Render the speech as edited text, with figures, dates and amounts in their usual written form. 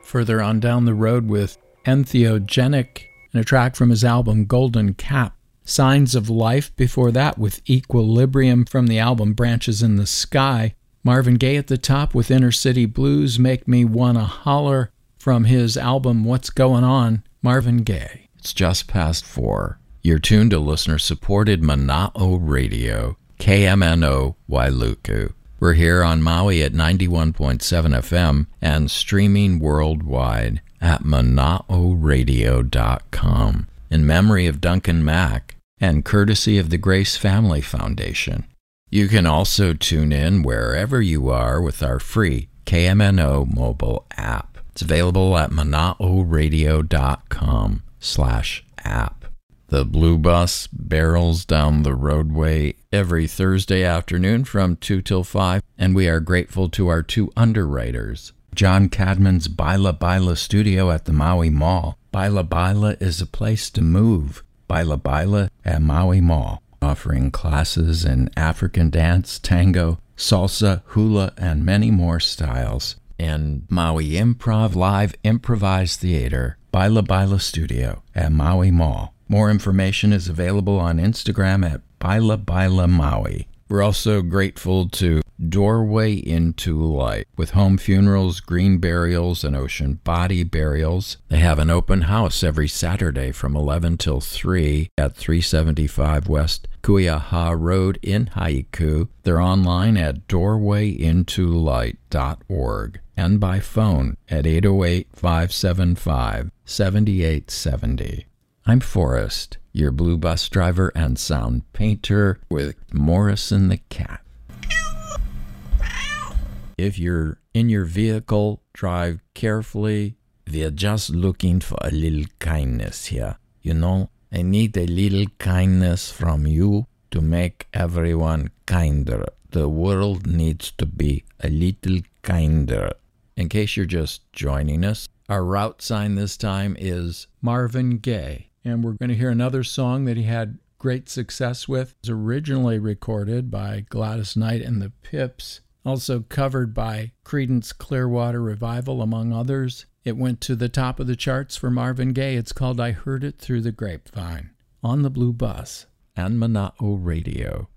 further on down the road with Entheogenic and a track from his album Golden Cap. Signs of Life before that with Equilibrium from the album Branches in the Sky. Marvin Gaye at the top with Inner City Blues, Make Me Wanna Holler from his album What's Going On, Marvin Gaye. It's just past 4. You're tuned to listener-supported Mana'o Radio, KMNO Wailuku. We're here on Maui at 91.7 FM and streaming worldwide at mana'oradio.com in memory of Duncan Mack and courtesy of the Grace Family Foundation. You can also tune in wherever you are with our free KMNO mobile app. It's available at mana'oradio.com/app. The Blue Bus barrels down the roadway every Thursday afternoon from 2 till 5, and we are grateful to our 2 underwriters. John Cadman's Baila Baila studio at the Maui Mall. Baila Baila is a place to move. Baila Baila at Maui Mall, offering classes in African dance, tango, salsa, hula, and many more styles. And Maui Improv Live Improvised Theater, Baila Baila Studio at Maui Mall. More information is available on Instagram at Baila Baila Maui. We're also grateful to Doorway into Light with home funerals, green burials, and ocean body burials. They have an open house every Saturday from 11 till 3 at 375 West Kuiaha Road in Haiku. They're online at doorwayintolight.org and by phone at 808-575-7870. I'm Forrest, your Blue Bus driver and sound painter with Morrison the Cat. If you're in your vehicle, drive carefully. We're just looking for a little kindness here. You know, I need a little kindness from you to make everyone kinder. The world needs to be a little kinder. In case you're just joining us, our route sign this time is Marvin Gaye. And we're going to hear another song that he had great success with. It was originally recorded by Gladys Knight and the Pips, also covered by Creedence Clearwater Revival, among others. It went to the top of the charts for Marvin Gaye. It's called I Heard It Through the Grapevine on the Blue Bus and Mana'o Radio.